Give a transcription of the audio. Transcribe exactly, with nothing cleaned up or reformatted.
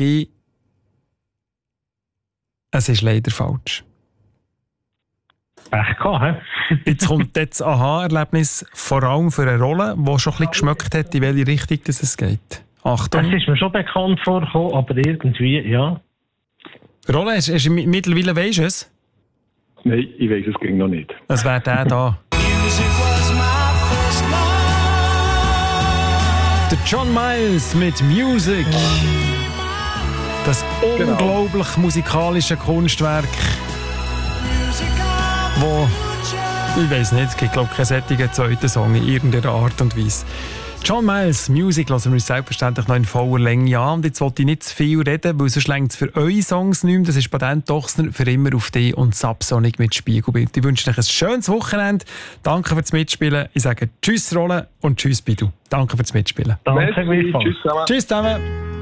sage ich, es ist leider falsch. Echt gehabt, hä? Jetzt kommt das Aha-Erlebnis vor allem für eine Rolle, die schon ein bisschen geschmeckt hat, in welche Richtung das es geht. Achtung. Das ist mir schon bekannt vorgekommen, aber irgendwie, ja. Rolle, hast, hast du mittlerweile weisst du es? Nein, ich weiss es ging noch nicht. Es wäre der da. Der John Miles mit Music. Das Genau. unglaublich musikalische Kunstwerk, wo, ich weiss nicht, es gibt glaube ich keinen solchen zweiten Song in irgendeiner Art und Weise. John Miles, Music, hören wir uns selbstverständlich noch in voller Länge an. Und jetzt wollte ich nicht zu viel reden, weil sonst reicht es für eure Songs nicht mehr. Das ist Patent Dochsner für immer auf dich und Subsonic mit Spiegelbild. Ich wünsche euch ein schönes Wochenende. Danke fürs Mitspielen. Ich sage Tschüss Rolle und Tschüss Bidu. Danke fürs Mitspielen. Danke, gleichfalls. Tschüss zusammen. Tschüss zusammen.